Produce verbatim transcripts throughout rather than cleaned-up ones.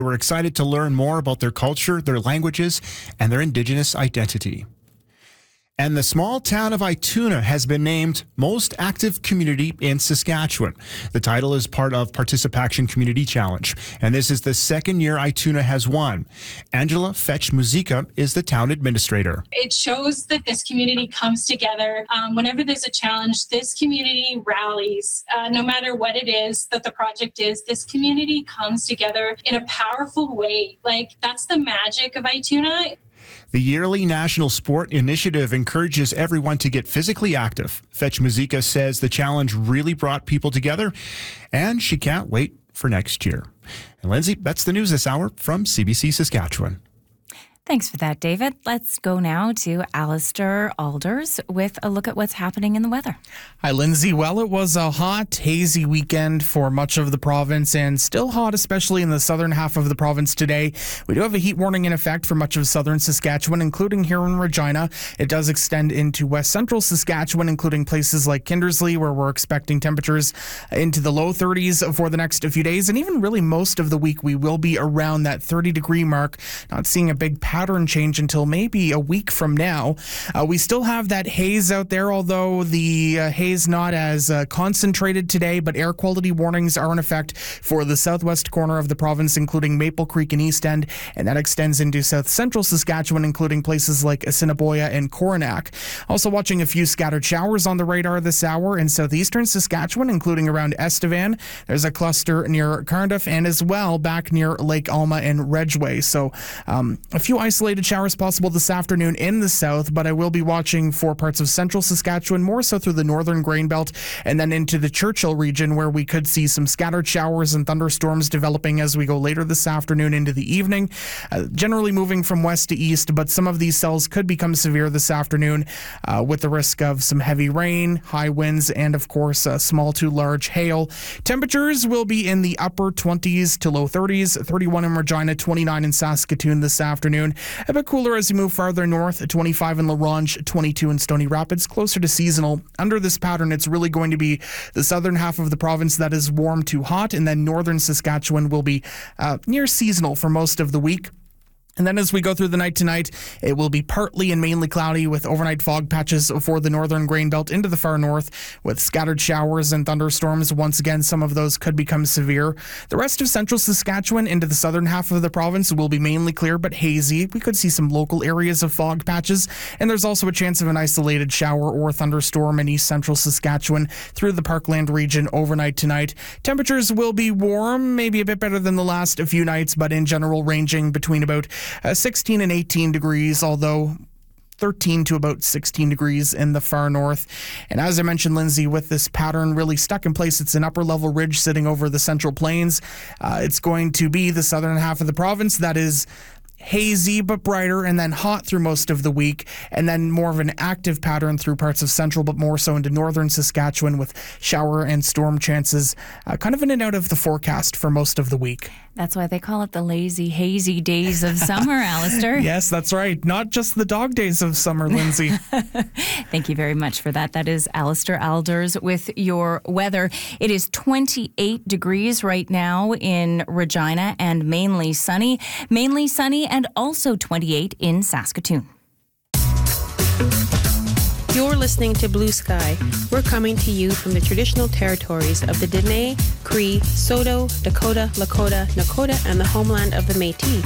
We're excited to learn more about their culture, their languages, and their Indigenous identity. And the small town of Ituna has been named Most Active Community in Saskatchewan. The title is part of Participation Community Challenge, and this is the second year Ituna has won. Angela Fetch-Muzica is the town administrator. It shows that this community comes together. Um, whenever there's a challenge, this community rallies. Uh, no matter what it is that the project is, this community comes together in a powerful way. Like, that's the magic of Ituna. The yearly National Sport Initiative encourages everyone to get physically active. Fetch-Muzica says the challenge really brought people together, and she can't wait for next year. And Lindsay, that's the news this hour from C B C Saskatchewan. Thanks for that, David. Let's go now to Alistair Alders with a look at what's happening in the weather. Hi, Lindsay. Well, it was a hot, hazy weekend for much of the province and still hot, especially in the southern half of the province today. We do have a heat warning in effect for much of southern Saskatchewan, including here in Regina. It does extend into west central Saskatchewan, including places like Kindersley, where we're expecting temperatures into the low thirties for the next few days. And even really most of the week, we will be around that thirty degree mark, not seeing a big pattern change until maybe a week from now. Uh, we still have that haze out there, although the uh, haze not as uh, concentrated today, but air quality warnings are in effect for the southwest corner of the province, including Maple Creek and East End, and that extends into south central Saskatchewan, including places like Assiniboia and Coronach. Also watching a few scattered showers on the radar this hour in southeastern Saskatchewan, including around Estevan. There's a cluster near Cardiff and as well back near Lake Alma and Redgeway. So um, a few isolated showers possible this afternoon in the south, but I will be watching for parts of central Saskatchewan, more so through the northern grain belt, and then into the Churchill region, where we could see some scattered showers and thunderstorms developing as we go later this afternoon into the evening. Uh, generally moving from west to east, but some of these cells could become severe this afternoon uh, with the risk of some heavy rain, high winds, and of course uh, small to large hail. Temperatures will be in the upper twenties to low thirties, thirty-one in Regina, twenty-nine in Saskatoon this afternoon. A bit cooler as you move farther north, twenty-five in La Ronge, twenty-two in Stony Rapids, closer to seasonal. Under this pattern, it's really going to be the southern half of the province that is warm to hot, and then northern Saskatchewan will be uh, near seasonal for most of the week. And then as we go through the night tonight, it will be partly and mainly cloudy with overnight fog patches for the northern grain belt into the far north with scattered showers and thunderstorms. Once again, some of those could become severe. The rest of central Saskatchewan into the southern half of the province will be mainly clear but hazy. We could see some local areas of fog patches, and there's also a chance of an isolated shower or thunderstorm in east central Saskatchewan through the Parkland region overnight tonight. Temperatures will be warm, maybe a bit better than the last few nights, but in general ranging between about Uh, sixteen and eighteen degrees, although thirteen to about sixteen degrees in the far north. And as I mentioned, Lindsay, with this pattern really stuck in place, it's an upper level ridge sitting over the Central Plains. Uh, it's going to be the southern half of the province that is hazy but brighter, and then hot through most of the week, and then more of an active pattern through parts of central, but more so into northern Saskatchewan with shower and storm chances uh, kind of in and out of the forecast for most of the week. That's why they call it the lazy, hazy days of summer, Alistair. Yes, that's right. Not just the dog days of summer, Lindsay. Thank you very much for that. That is Alistair Alders with your weather. It is twenty-eight degrees right now in Regina and mainly sunny. Mainly sunny and also twenty-eight in Saskatoon. You're listening to Blue Sky. We're coming to you from the traditional territories of the Dene, Cree, Saulteaux, Dakota, Lakota, Nakota, and the homeland of the Métis.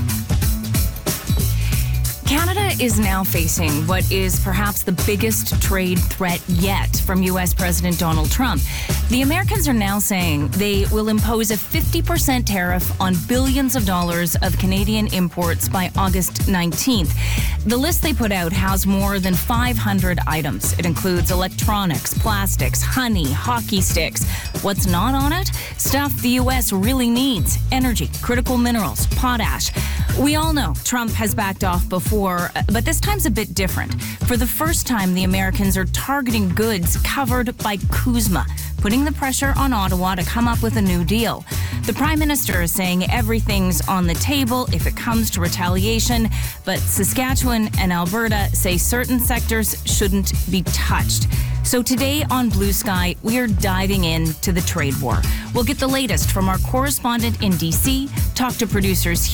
Canada is now facing what is perhaps the biggest trade threat yet from U S President Donald Trump. The Americans are now saying they will impose a fifty percent tariff on billions of dollars of Canadian imports by August nineteenth. The list they put out has more than five hundred items. It includes electronics, plastics, honey, hockey sticks. What's not on it? Stuff the U S really needs: energy, critical minerals, potash. We all know Trump has backed off before, but this time's a bit different. For the first time, the Americans are targeting goods covered by CUSMA, putting the pressure on Ottawa to come up with a new deal. The Prime Minister is saying everything's on the table if it comes to retaliation, but Saskatchewan and Alberta say certain sectors shouldn't be touched. So today on Blue Sky, we are diving into the trade war. We'll get the latest from our correspondent in D C, talk to producers here.